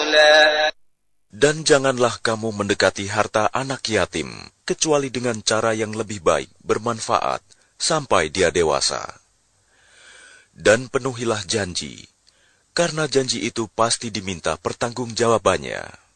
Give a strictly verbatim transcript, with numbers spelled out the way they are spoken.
عدلا. Dan janganlah kamu mendekati harta anak yatim, kecuali dengan cara yang lebih baik, bermanfaat, sampai dia dewasa. Dan penuhilah janji, karena janji itu pasti diminta pertanggungjawabannya.